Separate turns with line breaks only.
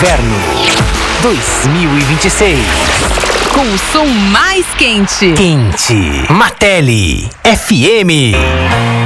Inverno 2026.
Com o som mais quente.
Quente. Martelli FM.